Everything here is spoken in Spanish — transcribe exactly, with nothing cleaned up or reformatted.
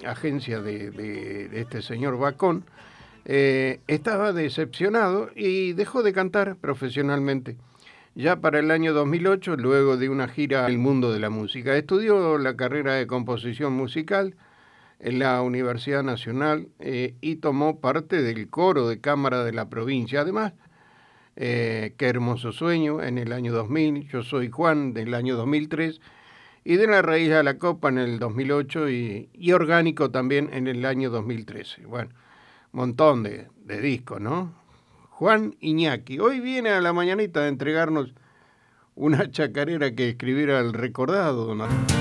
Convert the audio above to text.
agencia de, de, de este señor Bacón, eh, estaba decepcionado y dejó de cantar profesionalmente. Ya para el año dos mil ocho, luego de una gira al mundo de la música, estudió la carrera de composición musical en la Universidad Nacional eh, y tomó parte del coro de cámara de la provincia. Además, eh, Qué hermoso sueño en el año dos mil, Yo soy Juan del año dos mil tres y De la raíz a la copa en el dos mil ocho y, y Orgánico también en el año dos mil trece. Bueno, montón de, de discos, ¿no? Juan Iñaki, hoy viene a la mañanita a entregarnos una chacarera que escribiera el recordado, ¿no?